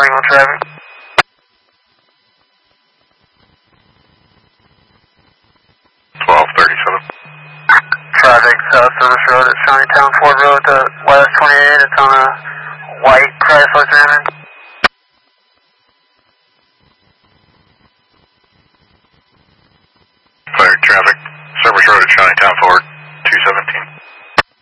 21 traffic. Traffic, Service Road at Shawneetown Ford Road to West 28. It's on a white Chrysler Granite. Clear traffic. Service Road at Shawneetown Ford.